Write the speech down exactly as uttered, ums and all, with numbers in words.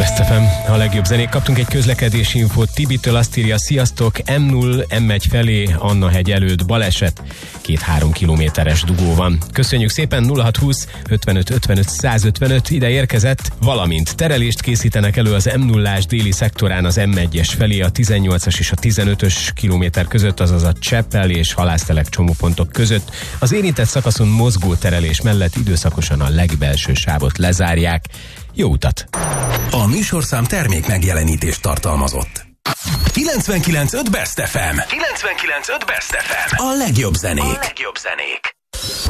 Best ef em, a legjobb zenék. Kaptunk egy közlekedési infót Tibitől, azt írja: sziasztok, em nulla em egy felé, Anna hegy előtt baleset, két-három kilométeres dugó van. Köszönjük szépen. Nulla hat húsz ötvenöt ötvenöt százötvenöt ide érkezett, valamint terelést készítenek elő az em nullás déli szektorán az em egyes felé a tizennyolcas és a tizenötös kilométer között, azaz a Cseppel és Halásztelek csomópontok között. Az érintett szakaszon mozgó terelés mellett időszakosan a legbelső sávot lezárják. Jó utat! A műsorszám termék megjelenítést tartalmazott. kilencvenkilenc öt Best ef em. kilencvenkilenc öt Best ef em. A legjobb zenék. A legjobb zenék.